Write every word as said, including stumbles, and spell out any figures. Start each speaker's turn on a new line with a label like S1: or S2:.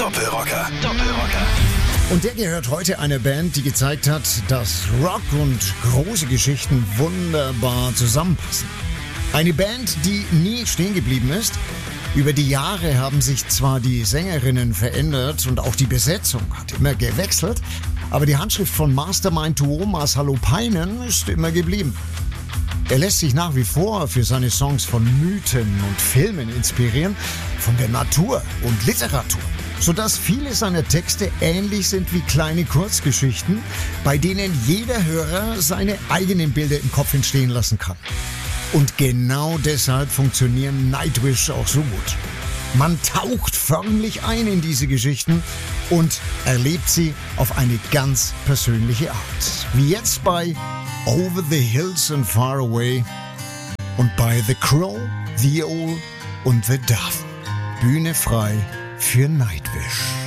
S1: Doppelrocker. Doppelrocker.
S2: Und der gehört heute einer Band, die gezeigt hat, dass Rock und große Geschichten wunderbar zusammenpassen. Eine Band, die nie stehen geblieben ist. Über die Jahre haben sich zwar die Sängerinnen verändert und auch die Besetzung hat immer gewechselt, aber die Handschrift von Mastermind Tuomas Halopainen ist immer geblieben. Er lässt sich nach wie vor für seine Songs von Mythen und Filmen inspirieren, von der Natur und Literatur, sodass viele seiner Texte ähnlich sind wie kleine Kurzgeschichten, bei denen jeder Hörer seine eigenen Bilder im Kopf entstehen lassen kann. Und genau deshalb funktionieren Nightwish auch so gut. Man taucht förmlich ein in diese Geschichten und erlebt sie auf eine ganz persönliche Art. Wie jetzt bei Over the Hills and Far Away und bei The Crow, The Owl und The Dove. Bühne frei für Nightwish.